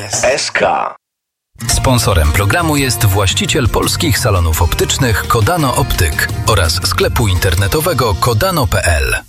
SK. Sponsorem programu jest właściciel polskich salonów optycznych Kodano Optyk oraz sklepu internetowego kodano.pl.